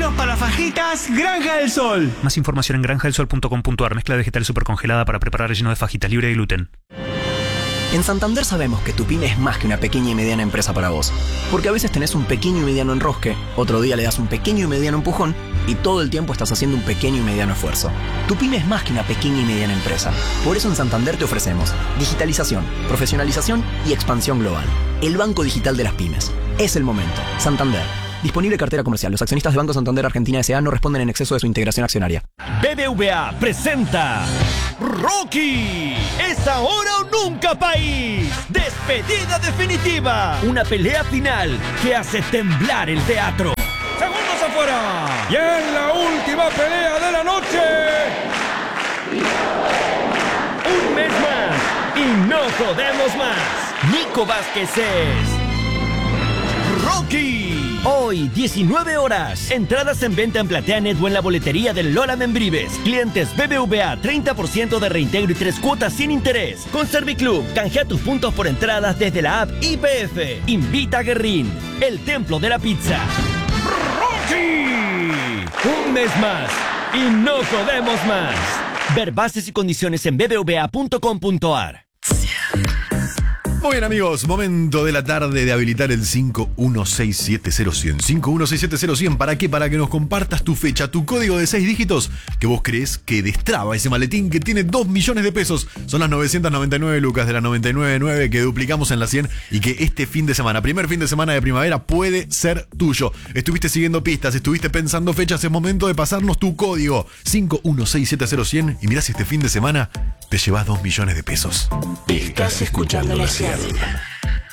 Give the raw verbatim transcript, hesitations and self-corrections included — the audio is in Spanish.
Desayunos para fajitas Granja del Sol. Más información en granja del sol punto com punto a r. Mezcla vegetal supercongelada para preparar relleno de fajitas libre de gluten. En Santander sabemos que tu pyme es más que una pequeña y mediana empresa para vos. Porque a veces tenés un pequeño y mediano enrosque, otro día le das un pequeño y mediano empujón y todo el tiempo estás haciendo un pequeño y mediano esfuerzo. Tu pyme es más que una pequeña y mediana empresa. Por eso en Santander te ofrecemos digitalización, profesionalización y expansión global. El banco digital de las pymes. Es el momento. Santander. Disponible cartera comercial. Los accionistas de Banco Santander Argentina S A no responden en exceso de su integración accionaria. B B V A presenta Rocky. Es ahora o nunca, país. Despedida definitiva. Una pelea final que hace temblar el teatro. Segundos afuera. Y en la última pelea de la noche. Un mes más. Y no podemos más. Nico Vázquez es Rocky. Hoy, diecinueve horas. Entradas en venta en PlateaNet o en la boletería del Lola Membrives. Clientes B B V A, treinta por ciento de reintegro y tres cuotas sin interés. Con Serviclub, canjea tus puntos por entradas desde la app I P F. Invita a Guerrín, el templo de la pizza. ¡Rocky! Un mes más. Y no podemos más. Ver bases y condiciones en b b v a punto com punto a r. Muy bien, amigos, momento de la tarde de habilitar el cinco uno seis siete cero cero cero. cinco uno seis siete cero cero. ¿Para qué? Para que nos compartas tu fecha, tu código de seis dígitos que vos crees que destraba ese maletín que tiene dos millones de pesos. Son las novecientas noventa y nueve lucas de las noventa y nueve nueve que duplicamos en la cien y que este fin de semana, primer fin de semana de primavera, puede ser tuyo. Estuviste siguiendo pistas, estuviste pensando fechas, es momento de pasarnos tu código cinco uno seis siete cero cero cero y mirá si este fin de semana te llevas dos millones de pesos. Estás escuchando la Ciudad.